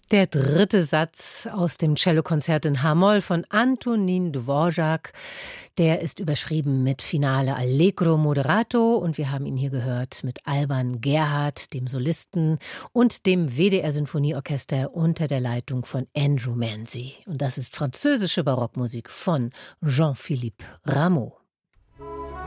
Der dritte Satz aus dem Cellokonzert in H-Moll von Antonín Dvořák, der ist überschrieben mit Finale Allegro Moderato und wir haben ihn hier gehört mit Alban Gerhardt, dem Solisten und dem WDR Sinfonieorchester unter der Leitung von Andrew Manzi. Und das ist französische Barockmusik von Jean-Philippe Rameau.